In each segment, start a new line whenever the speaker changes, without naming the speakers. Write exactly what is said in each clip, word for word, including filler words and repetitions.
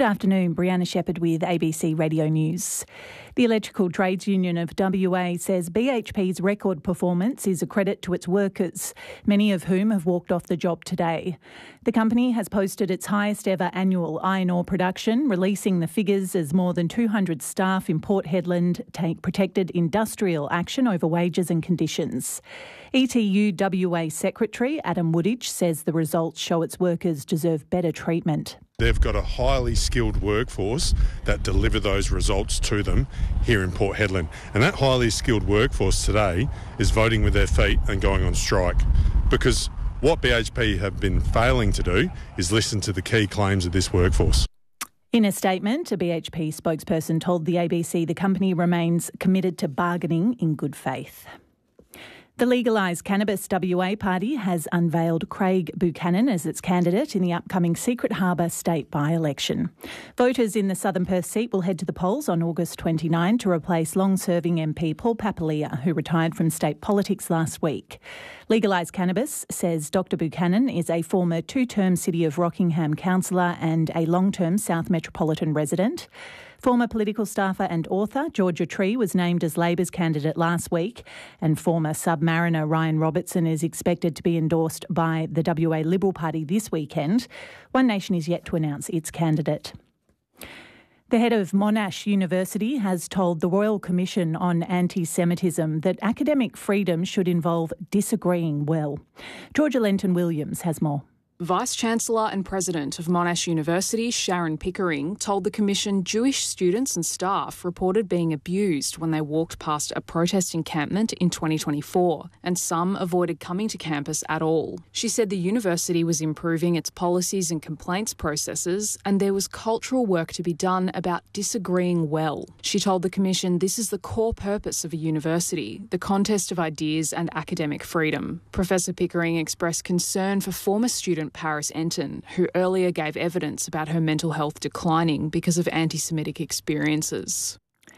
Good afternoon, Brianna Shepherd with A B C Radio News. The Electrical Trades Union of W A says B H P's record performance is a credit to its workers, many of whom have walked off the job today. The company has posted its highest ever annual iron ore production, releasing the figures as more than two hundred staff in Port Hedland take protected industrial action over wages and conditions. E T U W A Secretary Adam Woodidge says the results show its workers deserve better treatment.
They've got a highly skilled workforce that deliver those results to them here in Port Hedland. And that highly skilled workforce today is voting with their feet and going on strike. Because what B H P have been failing to do is listen to the key claims of this workforce.
In a statement, a B H P spokesperson told the A B C the company remains committed to bargaining in good faith. The Legalise Cannabis W A party has unveiled Craig Buchanan as its candidate in the upcoming Secret Harbour state by-election. Voters in the Southern Perth seat will head to the polls on August twenty-ninth to replace long-serving M P Paul Papalia, who retired from state politics last week. Legalise Cannabis says Doctor Buchanan is a former two-term City of Rockingham councillor and a long-term South Metropolitan resident. Former political staffer and author Georgia Tree was named as Labor's candidate last week, and former Submariner Ryan Robertson is expected to be endorsed by the W A Liberal Party this weekend. One Nation is yet to announce its candidate. The head of Monash University has told the Royal Commission on Anti-Semitism that academic freedom should involve disagreeing well. Georgia Lenton-Williams has more.
Vice-Chancellor and President of Monash University, Sharon Pickering, told the Commission Jewish students and staff reported being abused when they walked past a protest encampment in twenty twenty-four, and some avoided coming to campus at all. She said the university was improving its policies and complaints processes, and there was cultural work to be done about disagreeing well. She told the Commission this is the core purpose of a university, the contest of ideas and academic freedom. Professor Pickering expressed concern for former student Paris Enton, who earlier gave evidence about her mental health declining because of anti-Semitic experiences.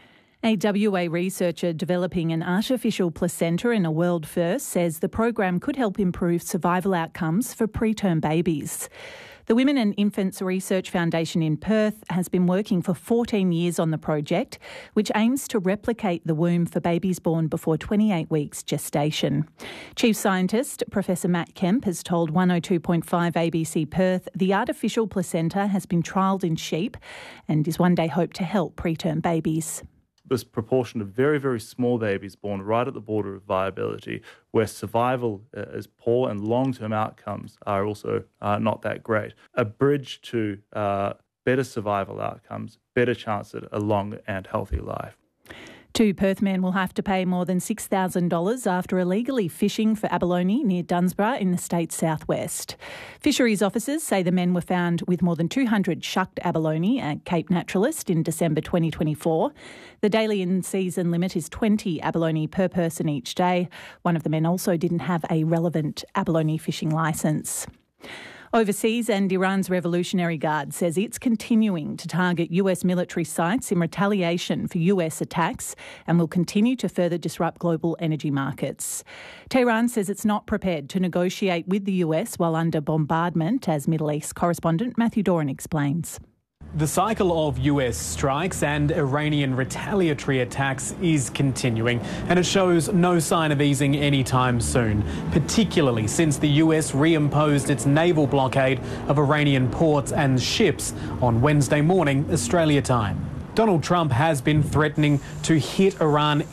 A W A researcher developing an artificial placenta in a world first says the program could help improve survival outcomes for preterm babies. The Women and Infants Research Foundation in Perth has been working for fourteen years on the project, which aims to replicate the womb for babies born before twenty-eight weeks gestation. Chief Scientist Professor Matt Kemp has told one oh two point five A B C Perth the artificial placenta has been trialled in sheep and is one day hoped to help preterm babies.
This proportion of very, very small babies born right at the border of viability, where survival uh, is poor and long-term outcomes are also uh, not that great. A bridge to uh, better survival outcomes, better chance at a long and healthy life.
Two Perth men will have to pay more than six thousand dollars after illegally fishing for abalone near Dunsborough in the state's southwest. Fisheries officers say the men were found with more than two hundred shucked abalone at Cape Naturalist in December twenty twenty-four. The daily in-season limit is twenty abalone per person each day. One of the men also didn't have a relevant abalone fishing licence. Overseas, and Iran's Revolutionary Guard says it's continuing to target U S military sites in retaliation for U S attacks and will continue to further disrupt global energy markets. Tehran says it's not prepared to negotiate with the U S while under bombardment, as Middle East correspondent Matthew Doran explains.
The cycle of U S strikes and Iranian retaliatory attacks is continuing, and it shows no sign of easing anytime soon, particularly since the U S reimposed its naval blockade of Iranian ports and ships on Wednesday morning, Australia time. Donald Trump has been threatening to hit Iran